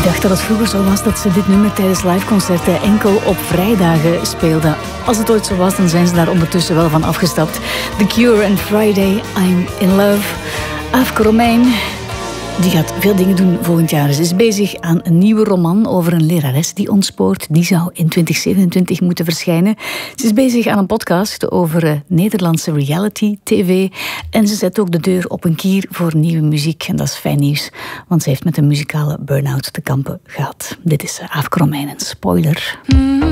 Ik dacht dat het vroeger zo was dat ze dit nummer tijdens liveconcerten enkel op vrijdagen speelden. Als het ooit zo was, dan zijn ze daar ondertussen wel van afgestapt. The Cure en Friday, I'm in Love. Aafke Romein, die gaat veel dingen doen volgend jaar. Ze is bezig aan een nieuwe roman over een lerares die ontspoort. Die zou in 2027 moeten verschijnen. Ze is bezig aan een podcast over Nederlandse reality-tv. En ze zet ook de deur op een kier voor nieuwe muziek. En dat is fijn nieuws, want ze heeft met een muzikale burn-out te kampen gehad. Dit is Aafke Romein, een spoiler.